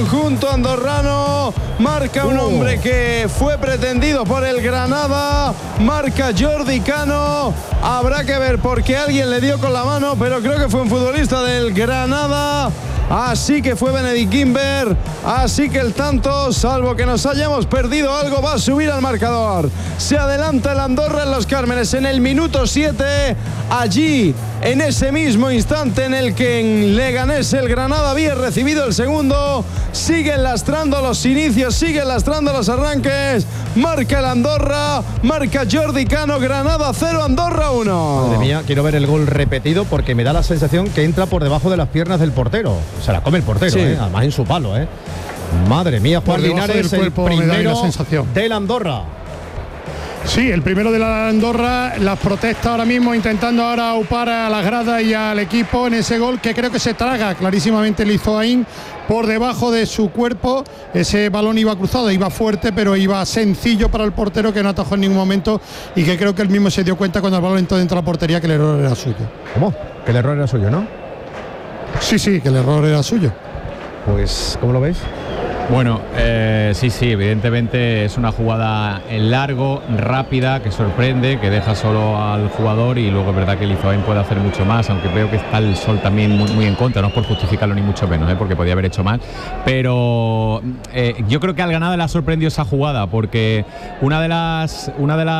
Conjunto andorrano, marca un hombre que fue pretendido por el Granada, marca Jordi Cano, habrá que ver por qué alguien le dio con la mano, pero creo que fue un futbolista del Granada, así que fue Benedikt Gimber, así que el tanto, salvo que nos hayamos perdido algo, va a subir al marcador. Se adelanta el Andorra en Los Cármenes en el minuto 7, allí en ese mismo instante en el que en Leganés el Granada había recibido el segundo. Siguen lastrando los inicios, siguen lastrando los arranques. Marca el Andorra, marca Jordi Cano. Granada 0, Andorra 1. Madre mía, quiero ver el gol repetido porque me da la sensación que entra por debajo de las piernas del portero. Se la come el portero, sí. Además en su palo. Madre mía, Juan Linares, el primero del Andorra. Sí, el primero de la Andorra, las protestas ahora mismo intentando ahora aupar a las gradas y al equipo en ese gol que creo que se traga clarísimamente Lizoaín por debajo de su cuerpo. Ese balón iba cruzado, iba fuerte, pero iba sencillo para el portero, que no atajó en ningún momento y que creo que él mismo se dio cuenta cuando el balón entró dentro de la portería que el error era suyo. ¿Cómo? Que el error era suyo, ¿no? Sí, que el error era suyo. Pues, ¿cómo lo veis? Bueno, sí, evidentemente es una jugada en largo, rápida, que sorprende, que deja solo al jugador y luego es verdad que Lizoaín puede hacer mucho más, aunque veo que está el sol también muy en contra, no es por justificarlo ni mucho menos, porque podía haber hecho más, pero yo creo que al Granada le ha sorprendido esa jugada, porque una de las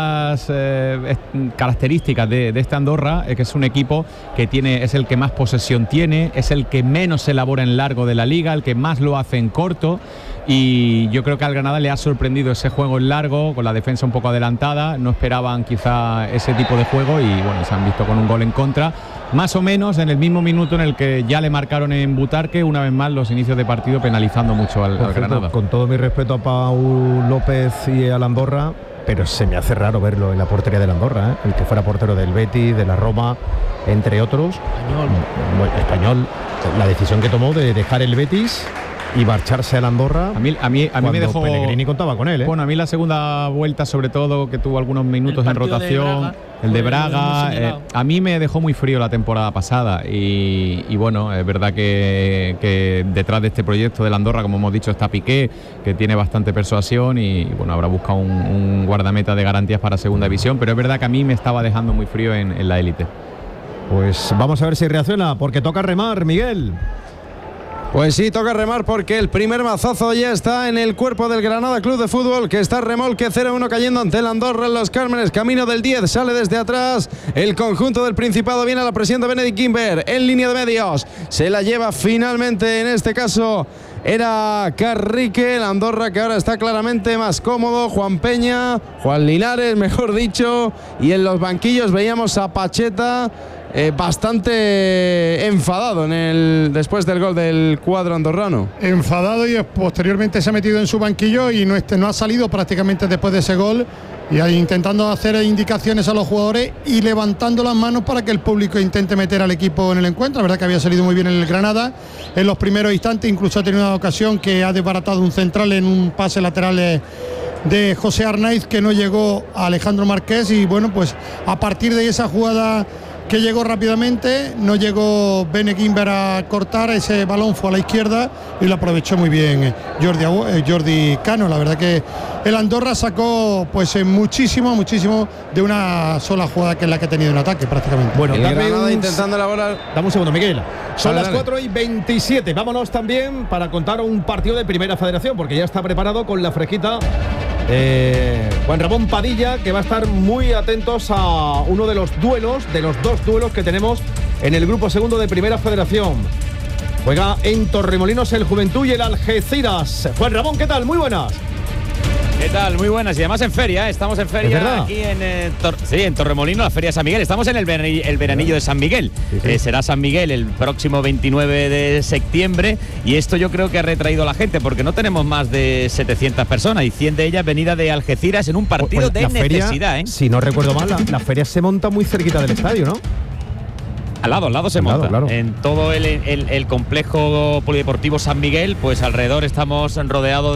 características de este Andorra es que es un equipo que es el que más posesión tiene, es el que menos elabora en largo de la liga, el que más lo hace en corto. Y yo creo que al Granada le ha sorprendido ese juego en largo, con la defensa un poco adelantada, no esperaban quizá ese tipo de juego y bueno, se han visto con un gol en contra, más o menos en el mismo minuto en el que ya le marcaron en Butarque, una vez más los inicios de partido penalizando mucho al Granada. Con todo mi respeto a Pau López y al Andorra, pero se me hace raro verlo en la portería del Andorra, el que fuera portero del Betis, de la Roma, entre otros. Español. La decisión que tomó de dejar el Betis y marcharse al Andorra. A mí me dejó. Pellegrini contaba con él. Bueno, a mí la segunda vuelta, sobre todo, que tuvo algunos minutos en rotación, el de Braga, a mí me dejó muy frío la temporada pasada. Y bueno, es verdad que detrás de este proyecto del Andorra, como hemos dicho, está Piqué, que tiene bastante persuasión y bueno, habrá buscado un guardameta de garantías para segunda división, pero es verdad que a mí me estaba dejando muy frío en la élite. Pues vamos a ver si reacciona, porque toca remar, Miguel. Pues sí, toca remar porque el primer mazazo ya está en el cuerpo del Granada Club de Fútbol, que está remolque 0-1 cayendo ante el Andorra en Los Cármenes, camino del 10, sale desde atrás el conjunto del Principado, viene a la presión de Benedikt Gimber en línea de medios, se la lleva finalmente, en este caso era Carrique, el Andorra que ahora está claramente más cómodo, Juan Linares, mejor dicho, y en los banquillos veíamos a Pacheta bastante enfadado después del gol del cuadro andorrano. Enfadado y posteriormente se ha metido en su banquillo y no ha salido prácticamente después de ese gol, y ahí intentando hacer indicaciones a los jugadores y levantando las manos para que el público intente meter al equipo en el encuentro. La verdad que había salido muy bien el Granada en los primeros instantes, incluso ha tenido una ocasión que ha desbaratado un central en un pase lateral de José Arnaiz que no llegó a Alejandro Marqués, y bueno, pues a partir de esa jugada que llegó rápidamente, no llegó Benedikt Gimber a cortar, ese balón fue a la izquierda y lo aprovechó muy bien Jordi Cano. La verdad que el Andorra sacó pues muchísimo de una sola jugada, que es la que ha tenido en ataque prácticamente. Bueno, Granada intentando elaborar. Dame un segundo, Miguel. Son Dale. las 4:27. Vámonos también para contar un partido de Primera Federación, porque ya está preparado con la fresquita Juan Ramón Padilla, que va a estar muy atentos a uno de los dos duelos que tenemos en el grupo segundo de Primera Federación. Juega en Torremolinos el Juventud y el Algeciras. Juan Ramón, ¿qué tal? Muy buenas. ¿Qué tal? Muy buenas. Y además en feria, estamos en feria aquí en Torremolinos, la Feria de San Miguel. Estamos en el veranillo de San Miguel. Sí. Será San Miguel el próximo 29 de septiembre y esto yo creo que ha retraído a la gente porque no tenemos más de 700 personas y 100 de ellas venidas de Algeciras en un partido de necesidad. Si no recuerdo mal, la feria se monta muy cerquita del estadio, ¿no? Al lado se monta. Claro. En todo el complejo polideportivo San Miguel, pues alrededor estamos rodeados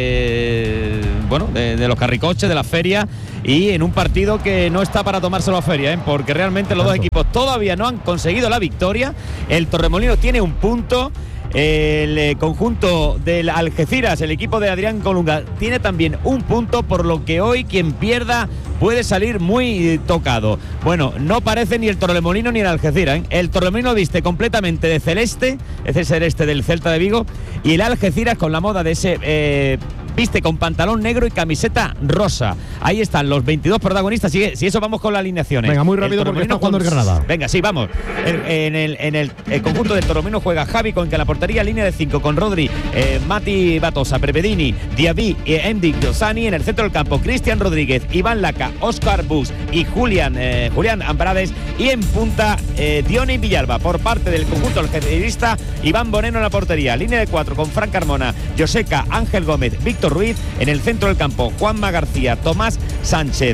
de los carricoches, de la feria, y en un partido que no está para tomárselo a feria, porque realmente los dos equipos todavía no han conseguido la victoria. El Torremolinos tiene un punto. El conjunto del Algeciras, el equipo de Adrián Colunga, tiene también un punto, por lo que hoy quien pierda puede salir muy tocado. Bueno, no parece ni el Torremolinos ni el Algeciras, ¿eh? El Torremolinos viste completamente de celeste, ese celeste del Celta de Vigo, y el Algeciras con la moda de ese viste con pantalón negro y camiseta rosa. Ahí están los 22 protagonistas. Si eso, vamos con las alineaciones. Venga, muy rápido porque está jugando el Granada. Venga, sí, vamos. En el conjunto del Torremolinos juega Javi Cuenca en la portería, línea de 5 con Rodri, Mati Batosa, Prepedini, Diaby y Endik Dosani. En el centro del campo, Cristian Rodríguez, Iván Laca, Óscar Bus y Julián Amparades. Y en punta, Diony Villalba. Por parte del conjunto algecirista, Iván Boneno en la portería. Línea de 4 con Fran Carmona, Joseca, Ángel Gómez, Víctor Ruiz. En el centro del campo, Juanma García, Tomás Sánchez,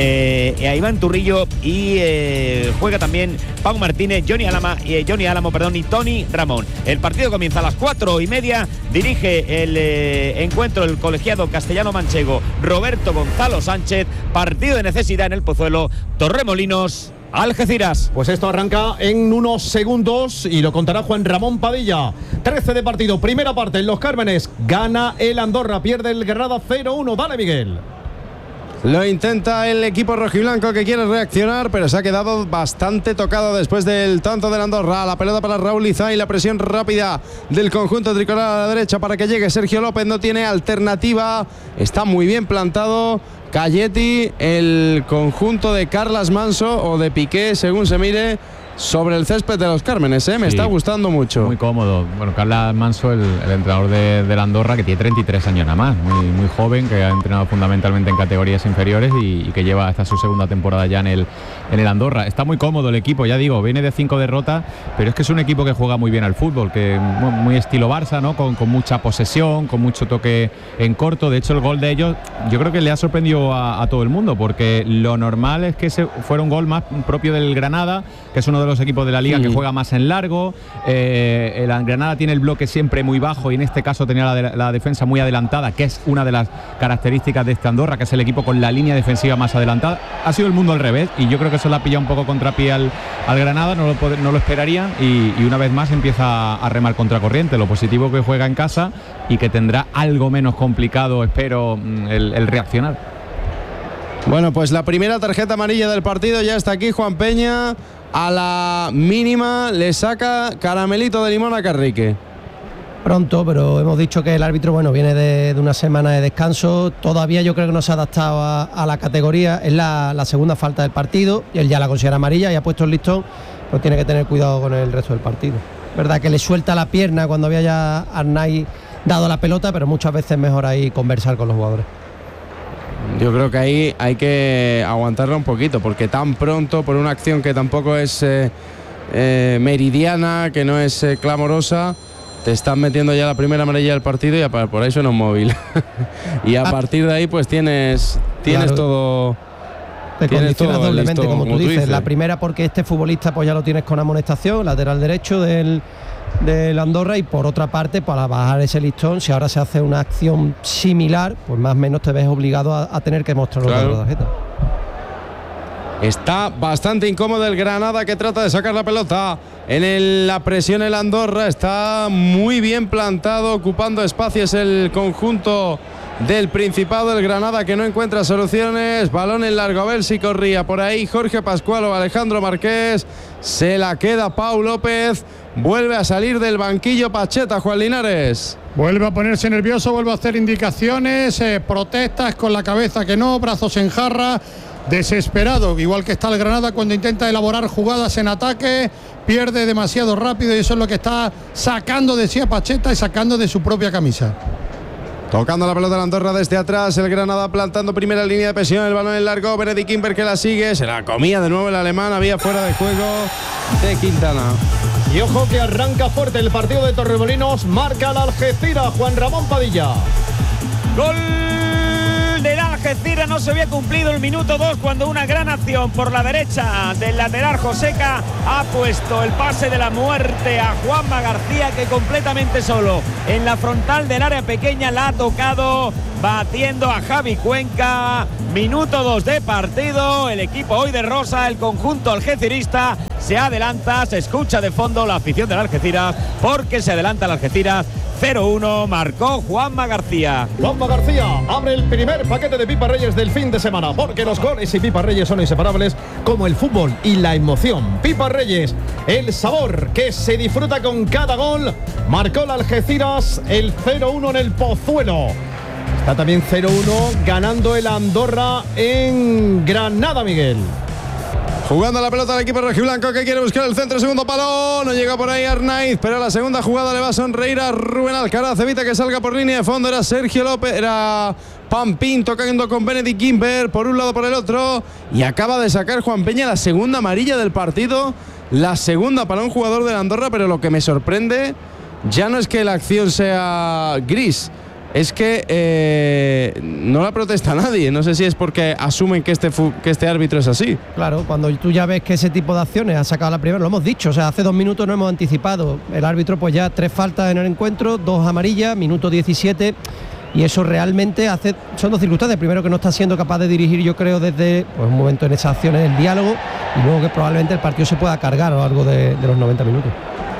a Iván Turrillo, y juega también Pau Martínez, Johnny Álamo, y Tony Ramón. El partido comienza a las 4:30. Dirige el encuentro el colegiado castellano-manchego Roberto Gonzalo Sánchez. Partido de necesidad en el Pozuelo. Torremolinos, Algeciras. Pues esto arranca en unos segundos y lo contará Juan Ramón Padilla. 13 de partido, primera parte en Los Cármenes. Gana el Andorra, pierde el Granada 0-1. Dale, Miguel. Lo intenta el equipo rojiblanco, que quiere reaccionar, pero se ha quedado bastante tocado después del tanto del Andorra. La pelota para Raúl Izay, la presión rápida del conjunto tricolor a la derecha para que llegue Sergio López. No tiene alternativa, está muy bien plantado Cayeti. El conjunto de Carlas Manso o de Piqué, según se mire, sobre el césped de Los Cármenes, me está gustando mucho. Muy cómodo. Bueno, Carlas Manso, el entrenador de Andorra, que tiene 33 años nada más, muy joven, que ha entrenado fundamentalmente en categorías inferiores y que lleva hasta su segunda temporada ya en el Andorra. Está muy cómodo el equipo, ya digo, viene de 5 derrotas, pero es que es un equipo que juega muy bien al fútbol, que muy estilo Barça, ¿no? Con mucha posesión, con mucho toque en corto. De hecho, el gol de ellos yo creo que le ha sorprendido a todo el mundo, porque lo normal es que fuera un gol más propio del Granada, que es uno de los equipos de la liga que juega más en largo. El Granada tiene el bloque siempre muy bajo y en este caso tenía la defensa muy adelantada, que es una de las características de este Andorra, que es el equipo con la línea defensiva más adelantada. Ha sido el mundo al revés y yo creo que eso le ha pillado un poco contrapié al Granada, no lo esperarían y una vez más empieza a remar contracorriente. Lo positivo que juega en casa y que tendrá algo menos complicado, espero, el reaccionar. Bueno, pues la primera tarjeta amarilla del partido ya está aquí. Juan Peña, a la mínima le saca caramelito de limón a Carrique. Pronto, pero hemos dicho que el árbitro, viene de una semana de descanso. Todavía yo creo que no se ha adaptado a la categoría. Es la segunda falta del partido y él ya la considera amarilla y ha puesto el listón, pero tiene que tener cuidado con el resto del partido. Verdad que le suelta la pierna cuando había ya Arnaiz dado la pelota, pero muchas veces es mejor ahí conversar con los jugadores. Yo creo que ahí hay que aguantarla un poquito, porque tan pronto, por una acción que tampoco es meridiana, que no es clamorosa, te están metiendo ya la primera amarilla del partido y por ahí suena un móvil. Y a partir de ahí pues tienes claro, todo. Te condicionas doblemente, como tú dices. La primera porque este futbolista pues ya lo tienes con amonestación, lateral derecho del Andorra, y por otra parte, para bajar ese listón, si ahora se hace una acción similar, pues más o menos te ves obligado a tener que mostrar otra tarjeta. Está bastante incómodo el Granada, que trata de sacar la pelota. La presión el Andorra, está muy bien plantado, ocupando espacios el conjunto del Principado. El Granada, que no encuentra soluciones. Balón en largo, a ver si corría por ahí Jorge Pascual o Alejandro Marqués. Se la queda Pau López. Vuelve a salir del banquillo Pacheta, Juan Linares. Vuelve a ponerse nervioso, vuelve a hacer indicaciones, protestas con la cabeza que no, brazos en jarra, desesperado, igual que está el Granada cuando intenta elaborar jugadas en ataque, pierde demasiado rápido y eso es lo que está sacando de sí a Pacheta y sacando de su propia camisa. Tocando la pelota de la Andorra desde atrás, el Granada plantando primera línea de presión, el balón en largo, Benedict Kimber que la sigue, se la comía de nuevo el alemán, había fuera de juego de Quintana. Y ojo que arranca fuerte el partido de Torremolinos, marca el Algeciras, Juan Ramón Padilla. Gol del Algeciras. Algeciras. No se había cumplido el minuto 2 cuando una gran acción por la derecha del lateral Joseca ha puesto el pase de la muerte a Juanma García, que completamente solo en la frontal del área pequeña la ha tocado, batiendo a Javi Cuenca. Minuto 2 de partido. El equipo hoy de rosa, el conjunto algecirista, se adelanta. Se escucha de fondo la afición del Algeciras, porque se adelanta el Algeciras 0-1. Marcó Juanma García. Juanma García abre el primer paquete de Pipa Reyes del fin de semana, porque los goles y Pipa Reyes son inseparables como el fútbol y la emoción. Pipa Reyes, el sabor que se disfruta con cada gol. Marcó el Algeciras el 0-1 en el Pozuelo. Está también 0-1 ganando el Andorra en Granada, Miguel. Jugando la pelota al equipo rojiblanco, que quiere buscar el centro, segundo palo, no llega por ahí Arnaiz, pero la segunda jugada le va a sonreír a Rubén Alcaraz, evita que salga por línea de fondo, era Sergio López, era Pampín tocando con Benedict Gimber, por un lado por el otro, y acaba de sacar Juan Peña la segunda amarilla del partido, la segunda para un jugador de la Andorra, pero lo que me sorprende ya no es que la acción sea gris, es que no la protesta nadie. No sé si es porque asumen que este árbitro es así. Claro, cuando tú ya ves que ese tipo de acciones ha sacado la primera, lo hemos dicho, o sea, hace 2 minutos no hemos anticipado. El árbitro pues ya 3 faltas en el encuentro, 2 amarillas, minuto 17, y eso realmente son 2 circunstancias. Primero, que no está siendo capaz de dirigir, yo creo, desde un momento en esas acciones el diálogo, y luego que probablemente el partido se pueda cargar a lo largo de los 90 minutos.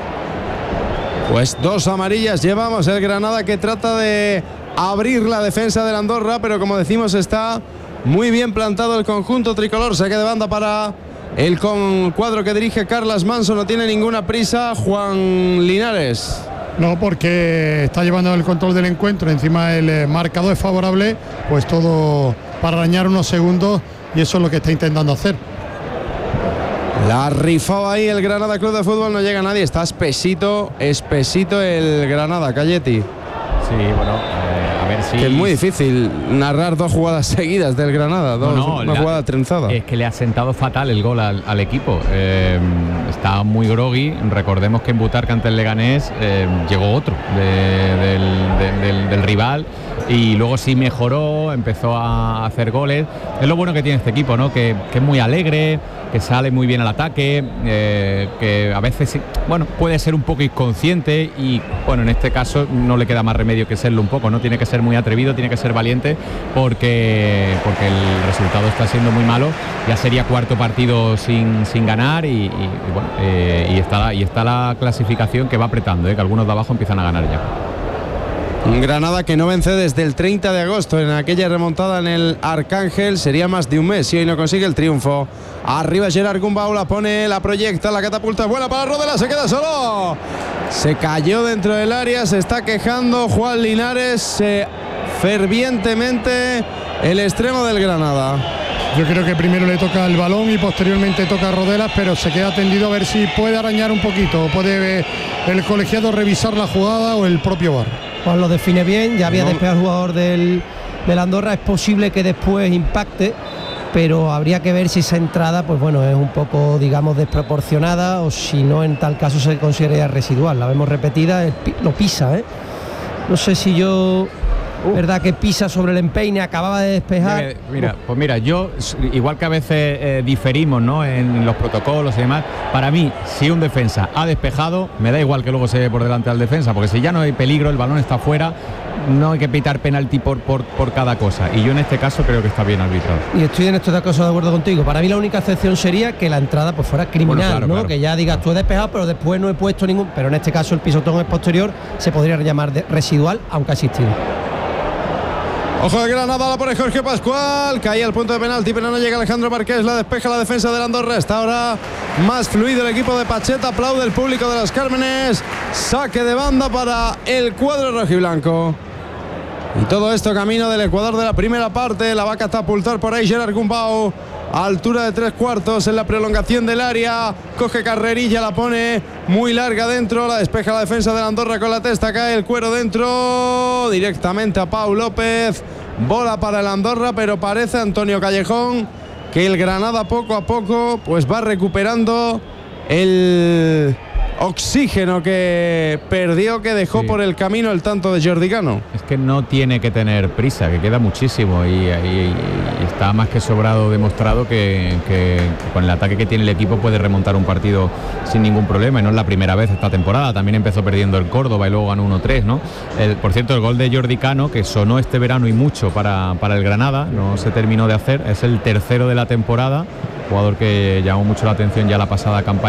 Pues 2 amarillas llevamos. El Granada, que trata de abrir la defensa del Andorra, pero como decimos, está muy bien plantado el conjunto tricolor. Saque de banda para el cuadro que dirige Carlas Manso. No tiene ninguna prisa Juan Linares. No, porque está llevando el control del encuentro. Encima el marcador es favorable, pues todo para arañar unos segundos, y eso es lo que está intentando hacer. La rifaba ahí el Granada Club de Fútbol, no llega nadie, está espesito el Granada, Calletti. Sí, bueno, a ver si... Que es muy difícil narrar 2 jugadas seguidas del Granada, una jugada trenzada. Es que le ha sentado fatal el gol al equipo. Está muy groggy. Recordemos que en Butarque ante el Leganés llegó otro del rival, y luego sí mejoró, empezó a hacer goles. Es lo bueno que tiene este equipo, ¿no? Que es muy alegre, que sale muy bien al ataque, que a veces, bueno, puede ser un poco inconsciente, y bueno, en este caso no le queda más remedio que serlo un poco, ¿no? Tiene que ser muy atrevido, tiene que ser valiente, porque el resultado está siendo muy malo. Ya sería 4º partido sin ganar, y bueno, y está la clasificación que va apretando, que algunos de abajo empiezan a ganar ya. Un Granada que no vence desde el 30 de agosto en aquella remontada en el Arcángel. Sería más de un mes y hoy no consigue el triunfo. Arriba Gerard Gumbau, la pone, la proyecta, la catapulta buena para Rodela, se queda solo. Se cayó dentro del área, se está quejando Juan Linares fervientemente el extremo del Granada. Yo creo que primero le toca el balón y posteriormente toca a Rodelas, pero se queda tendido a ver si puede arañar un poquito, o puede el colegiado revisar la jugada, o el propio VAR. Juan lo define bien, ya había despegado el jugador del Andorra. Es posible que después impacte, pero habría que ver si esa entrada, pues bueno, es un poco, digamos, desproporcionada, o si no, en tal caso se consideraría residual. La vemos repetida, lo pisa, no sé si yo... ¿Verdad que pisa sobre el empeine? Acababa de despejar. Mira, yo, igual que a veces diferimos, ¿no?, en los protocolos y demás, para mí, si un defensa ha despejado, me da igual que luego se ve por delante al defensa, porque si ya no hay peligro, el balón está fuera, no hay que pitar penalti por cada cosa, y yo en este caso creo que está bien arbitrado. Y estoy en este caso de acuerdo contigo. Para mí la única excepción sería que la entrada pues fuera criminal, claro. Que ya digas, tú he despejado, pero después no he puesto ningún... Pero en este caso el pisotón es posterior, se podría llamar residual, aunque ha existido. Ojo de Granada, la pone Jorge Pascual, caía al punto de penalti, pero no llega Alejandro Marqués, la despeja la defensa del Andorra. Está ahora más fluido el equipo de Pacheta, aplaude el público de Las Cármenes, saque de banda para el cuadro rojiblanco. Y todo esto camino del Ecuador de la primera parte, la va a catapultar por ahí Gerard Gumbau, a altura de 3/4 en la prolongación del área, coge carrerilla, la pone muy larga dentro, la despeja la defensa de la Andorra con la testa, cae el cuero dentro, directamente a Pau López, bola para el Andorra, pero parece, Antonio Callejón, que el Granada poco a poco pues va recuperando el oxígeno que perdió, que dejó por el camino el tanto de Jordi Cano. Es que no tiene que tener prisa, que queda muchísimo y está más que sobrado demostrado que con el ataque que tiene el equipo puede remontar un partido sin ningún problema, y no es la primera vez esta temporada. También empezó perdiendo el Córdoba y luego ganó 1-3, ¿no? Por cierto, el gol de Jordi Cano, que sonó este verano y mucho para el Granada, no se terminó de hacer, es el tercero de la temporada, jugador que llamó mucho la atención ya la pasada campaña